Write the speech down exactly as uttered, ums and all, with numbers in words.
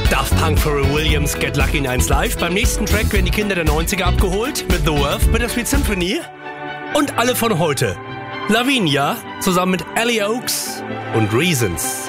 Daft Punk, Pharrell Williams, Get Lucky in eins Live. Beim nächsten Track werden die Kinder der neunziger abgeholt mit The Worth, Bittersweet Symphony. Und alle von heute. Lavinia zusammen mit Ellie Oaks und Reasons.